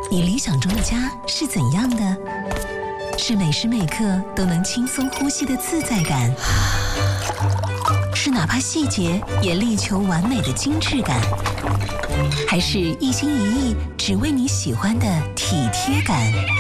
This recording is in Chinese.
你理想中的家是怎样的？是每时每刻都能轻松呼吸的自在感，是哪怕细节也力求完美的精致感，还是一心一意只为你喜欢的体贴感？